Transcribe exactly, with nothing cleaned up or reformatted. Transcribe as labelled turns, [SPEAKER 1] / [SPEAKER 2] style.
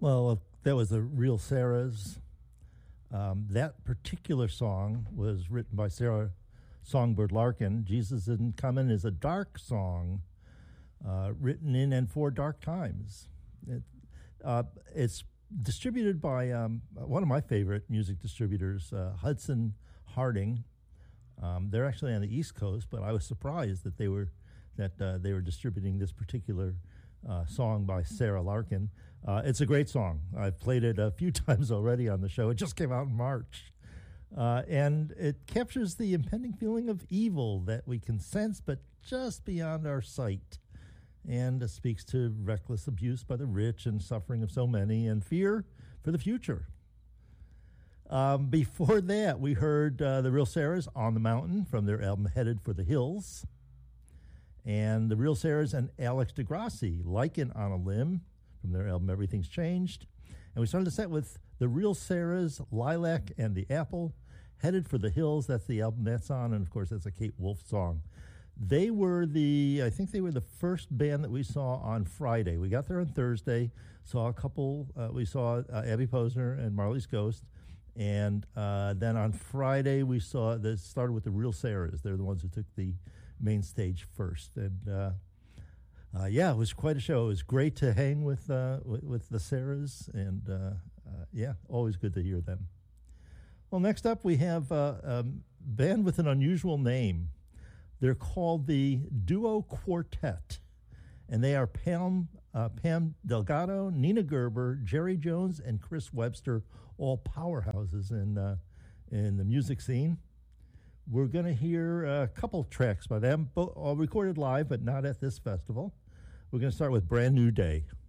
[SPEAKER 1] Well, that was the Real Sarahs. Um, that particular song was written by Sarah Songbird Larkin. Jesus Isn't Coming is a dark song uh, written in and for dark times. It, uh, it's distributed by um, one of my favorite music distributors, uh, Hudson Harding. Um, they're actually on the East Coast, but I was surprised that they were that uh, they were distributing this particular uh, song by Sarah Larkin. Uh, it's a great song. I've played it a few times already on the show. It just came out in March. Uh, and it captures the impending feeling of evil that we can sense, but just beyond our sight. And it speaks to reckless abuse by the rich and suffering of so many and fear for the future. Um, before that, we heard uh, the Real Sarahs On the Mountain from their album Headed for the Hills. And the Real Sarahs and Alex DeGrassi, Lichen on a Limb, from their album Everything's Changed. And we started the set with the Real Sarahs, Lilac and the Apple, Headed for the Hills. That's the album that's on, and of course that's a Kate Wolf song. They were the, I think they were the first band that we saw on Friday. We got there on Thursday, saw a couple, uh, we saw uh, Abby Posner and Marley's Ghost, and uh, then on Friday we saw, this started with the Real Sarahs. They're the ones who took the main stage first, and uh, Uh, yeah, it was quite a show. It was great to hang with uh, with, with the Sarahs, and uh, uh, yeah, always good to hear them. Well, next up we have uh, a band with an unusual name. They're called the Duo Quartet, and they are Pam, uh, Pam Delgado, Nina Gerber, Jerry Jones, and Chris Webster, all powerhouses in, uh, in the music scene. We're going to hear a couple tracks by them, both all recorded live, but not at this festival. We're going to start with Brand New Day.